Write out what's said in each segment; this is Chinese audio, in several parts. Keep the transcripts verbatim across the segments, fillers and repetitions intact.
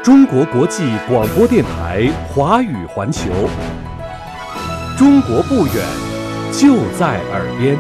中国国际广播电台华语环球，中国不远，就在耳边。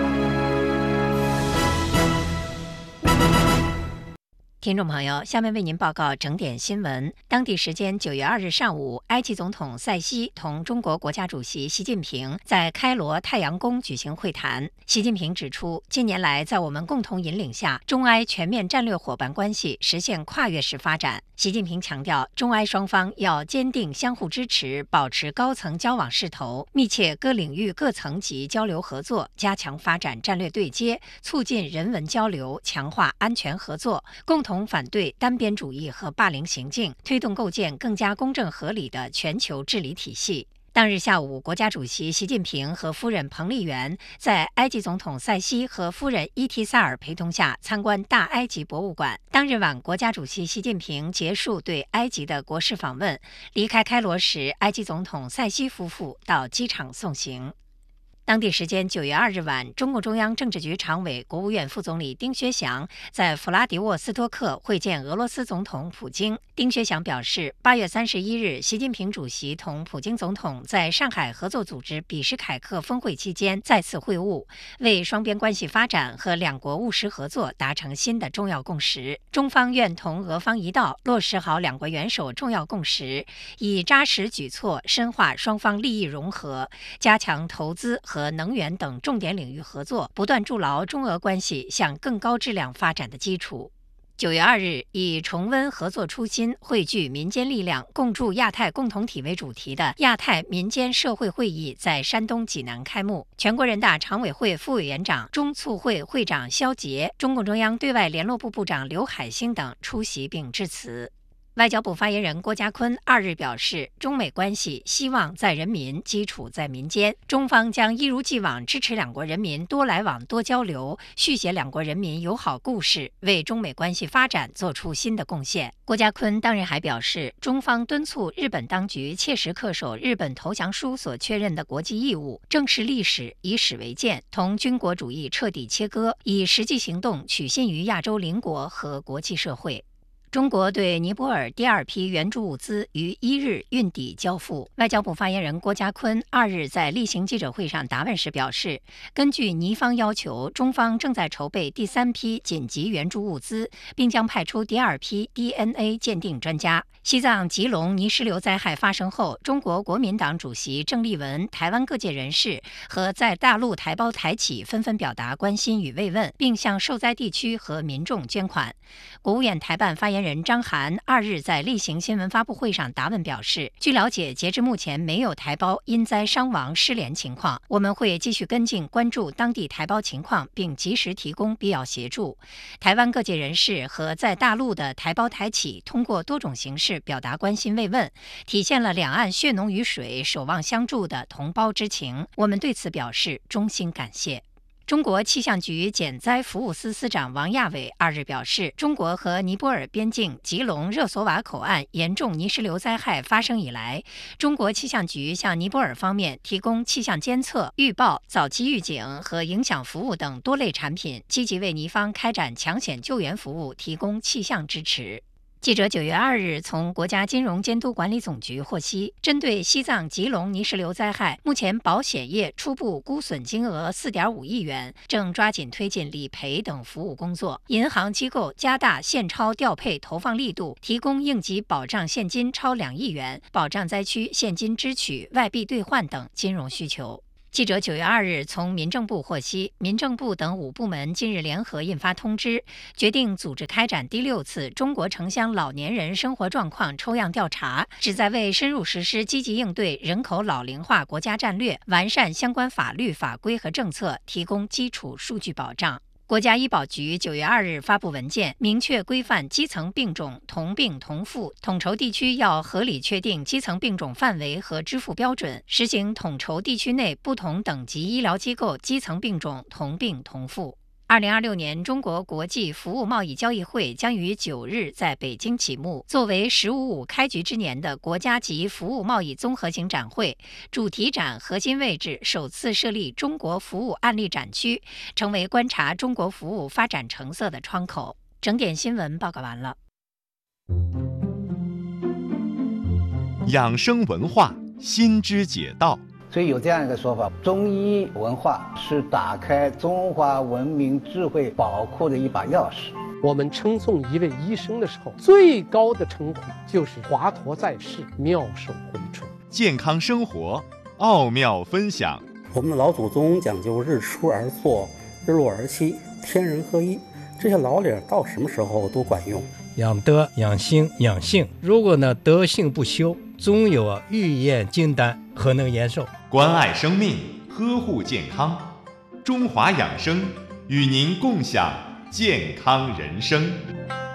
听众朋友，下面为您报告整点新闻。当地时间九月二日上午，埃及总统塞西同中国国家主席习近平在开罗太阳宫举行会谈。习近平指出，近年来在我们共同引领下，中埃全面战略伙伴关系实现跨越式发展。习近平强调，中埃双方要坚定相互支持，保持高层交往势头，密切各领域各层级交流合作，加强发展战略对接，促进人文交流，强化安全合作，共同同反对单边主义和霸凌行径，推动构建更加公正合理的全球治理体系。当日下午，国家主席习近平和夫人彭丽媛在埃及总统塞西和夫人伊提萨尔陪同下参观大埃及博物馆。当日晚，国家主席习近平结束对埃及的国事访问，离开开罗时，埃及总统塞西夫妇到机场送行。当地时间九月二日晚，中共中央政治局常委、国务院副总理丁薛祥在弗拉迪沃斯托克会见俄罗斯总统普京。丁薛祥表示，八月三十一日，习近平主席同普京总统在上海合作组织比什凯克峰会期间再次会晤，为双边关系发展和两国务实合作达成新的重要共识。中方愿同俄方一道，落实好两国元首重要共识，以扎实举措深化双方利益融合，加强投资和能源等重点领域合作，不断筑牢中俄关系向更高质量发展的基础。九月二日，以重温合作初心、汇聚民间力量、共筑亚太共同体为主题的亚太民间社会会议在山东济南开幕。全国人大常委会副委员长、中促会会长肖捷、中共中央对外联络部部长刘海星等出席并致辞。外交部发言人郭家坤二日表示，中美关系希望在人民，基础在民间，中方将一如既往支持两国人民多来往、多交流，续写两国人民友好故事，为中美关系发展做出新的贡献。郭家坤当日还表示，中方敦促日本当局切实恪守日本投降书所确认的国际义务，正视历史，以史为鉴，同军国主义彻底切割，以实际行动取信于亚洲邻国和国际社会。中国对尼泊尔第二批援助物资于一日运抵交付。外交部发言人郭家坤二日在例行记者会上答问时表示，根据尼方要求，中方正在筹备第三批紧急援助物资，并将派出第二批 D N A 鉴定专家。西藏吉隆泥石流灾害发生后，中国国民党主席郑丽文、台湾各界人士和在大陆台胞台企纷纷表达关心与慰问，并向受灾地区和民众捐款。国务院台办发言人张涵二日在例行新闻发布会上答问表示，据了解，截至目前没有台胞因灾伤亡失联情况，我们会继续跟进关注当地台胞情况，并及时提供必要协助。台湾各界人士和在大陆的台胞台企通过多种形式表达关心慰问，体现了两岸血浓于水、守望相助的同胞之情，我们对此表示衷心感谢。中国气象局减灾服务司司长王亚伟二日表示，中国和尼泊尔边境吉隆热索瓦口岸严重泥石流灾害发生以来，中国气象局向尼泊尔方面提供气象监测、预报、早期预警和影响服务等多类产品，积极为尼方开展抢险救援服务提供气象支持。记者九月二日从国家金融监督管理总局获悉，针对西藏吉隆泥石流灾害，目前保险业初步估损金额 四点五亿元，正抓紧推进理赔等服务工作。银行机构加大现钞调配投放力度，提供应急保障现金超两亿元，保障灾区现金支取、外币兑换等金融需求。记者九月二日从民政部获悉，民政部等五部门近日联合印发通知，决定组织开展第六次中国城乡老年人生活状况抽样调查，旨在为深入实施积极应对人口老龄化国家战略，完善相关法律法规和政策，提供基础数据保障。国家医保局九月二日发布文件，明确规范基层病种同病同付，统筹地区要合理确定基层病种范围和支付标准，实行统筹地区内不同等级医疗机构基层病种同病同付。二零二六年中国国际服务贸易交易会将于九日在北京启幕。作为“十五五”开局之年的国家级服务贸易综合型展会，主题展核心位置首次设立中国服务案例展区，成为观察中国服务发展成色的窗口。整点新闻报告完了。 养生文化新知解道。 所以有这样一个说法，中医文化是打开中华文明智慧宝库的一把钥匙。 我们称颂一位医生的时候，最高的称呼就是华佗在世，妙手回春。 健康生活奥妙分享。 我们的老祖宗讲究日出而作，日落而息，天人合一，这些老理到什么时候都管用。 养德、养心、养性，如果呢德性不修，终有啊欲验金丹，何能延寿？ 关爱生命，呵护健康，中华养生与您共享健康人生。